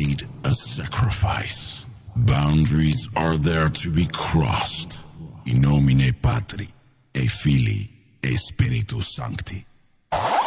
made a sacrifice. Boundaries are there to be crossed. In nomine Patri, et Filii, et Spiritus Sancti.